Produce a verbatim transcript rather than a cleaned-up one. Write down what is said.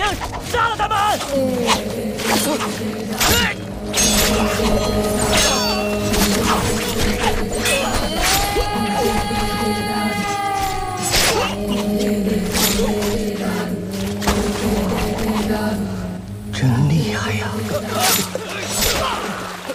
杀了他们！ 真厉害呀！